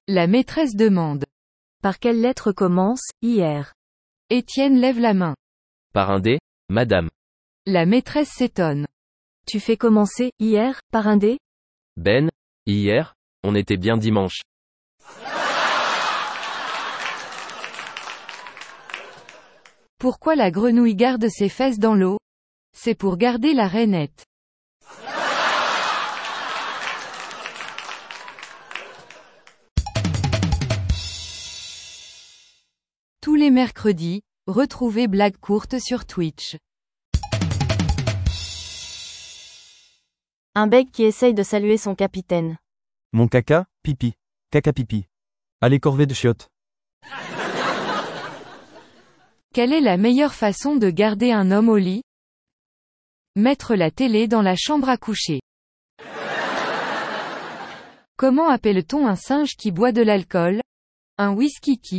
La maîtresse demande. Par quelle lettre commence hier? Étienne lève la main. Par un D, madame. La maîtresse s'étonne. Tu fais commencer hier par un D? Ben, hier, on était bien dimanche. Pourquoi la grenouille garde ses fesses dans l'eau? C'est pour garder la rainette. Tous les mercredis, retrouvez Blagues courtes sur Twitch. Un bec qui essaye de saluer son capitaine. Mon caca, pipi. Caca pipi. Allez corvée de chiottes. Quelle est la meilleure façon de garder un homme au lit? Mettre la télé dans la chambre à coucher. Comment appelle-t-on un singe qui boit de l'alcool? Un whisky.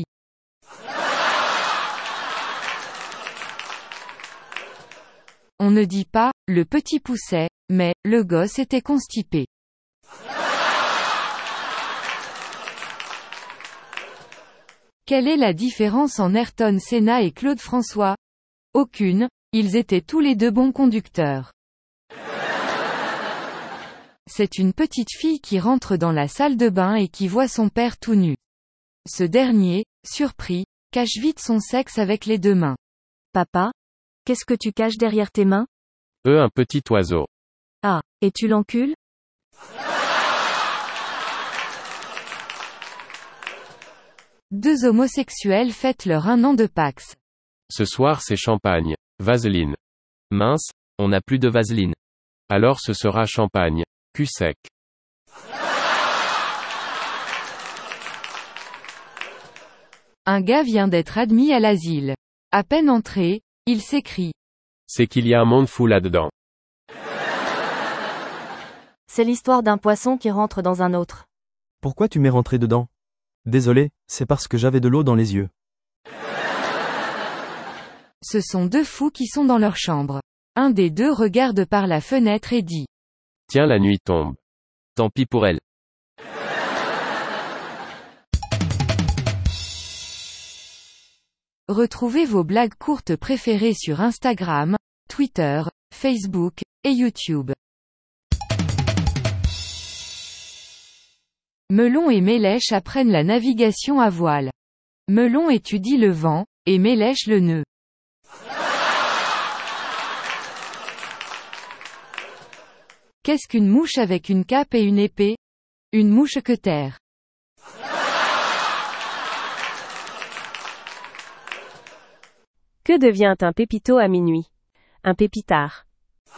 On ne dit pas, le petit poussait, mais, le gosse était constipé. Quelle est la différence en Ayrton Senna et Claude François? Aucune, ils étaient tous les deux bons conducteurs. C'est une petite fille qui rentre dans la salle de bain et qui voit son père tout nu. Ce dernier, surpris, cache vite son sexe avec les deux mains. Papa? Qu'est-ce que tu caches derrière tes mains? Un petit oiseau. Ah, et tu l'encules? Deux homosexuels fêtent leur 1 an de Pax. Ce soir c'est champagne. Vaseline. Mince, on n'a plus de vaseline. Alors ce sera champagne. Cul sec. Un gars vient d'être admis à l'asile. À peine entré, il s'écrie. C'est qu'il y a un monde fou là-dedans. C'est l'histoire d'un poisson qui rentre dans un autre. Pourquoi tu m'es rentré dedans? Désolé, c'est parce que j'avais de l'eau dans les yeux. Ce sont deux fous qui sont dans leur chambre. Un des deux regarde par la fenêtre et dit. Tiens, la nuit tombe. Tant pis pour elle. Retrouvez vos blagues courtes préférées sur Instagram, Twitter, Facebook, et YouTube. Melon et Mélèche apprennent la navigation à voile. Melon étudie le vent, et Mélèche le nœud. Qu'est-ce qu'une mouche avec une cape et une épée? Une mouche-queutère. Que devient un pépito à minuit? Un pépitard.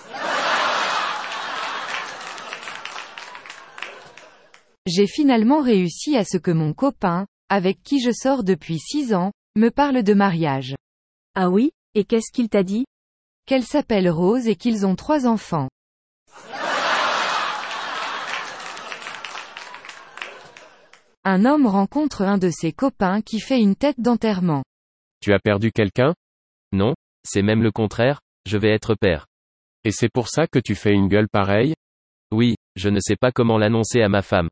J'ai finalement réussi à ce que mon copain, avec qui je sors depuis 6 ans, me parle de mariage. Ah oui? Et qu'est-ce qu'il t'a dit? Qu'elle s'appelle Rose et qu'ils ont 3 enfants. Un homme rencontre un de ses copains qui fait une tête d'enterrement. Tu as perdu quelqu'un? Non, c'est même le contraire, je vais être père. Et c'est pour ça que tu fais une gueule pareille? Oui, je ne sais pas comment l'annoncer à ma femme.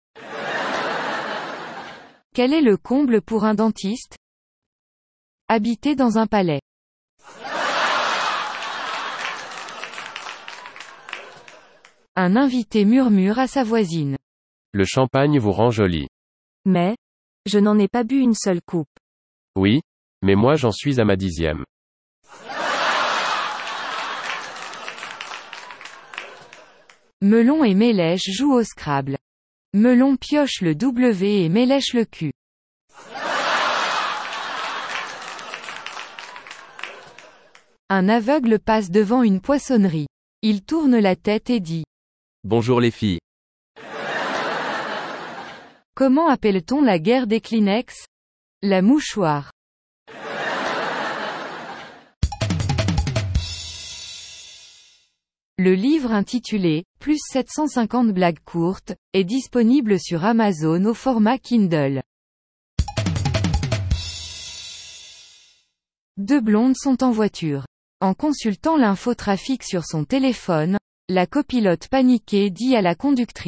Quel est le comble pour un dentiste? Habiter dans un palais. Un invité murmure à sa voisine. Le champagne vous rend jolie. Mais, je n'en ai pas bu une seule coupe. Oui, mais moi j'en suis à ma 10e. Melon et Mélèche jouent au Scrabble. Melon pioche le W et Mélèche le Q. Un aveugle passe devant une poissonnerie. Il tourne la tête et dit. Bonjour les filles. Comment appelle-t-on la guerre des Kleenex? La mouchoir. Le livre intitulé « Plus 750 blagues courtes » est disponible sur Amazon au format Kindle. Deux blondes sont en voiture. En consultant l'infotrafic sur son téléphone, la copilote paniquée dit à la conductrice.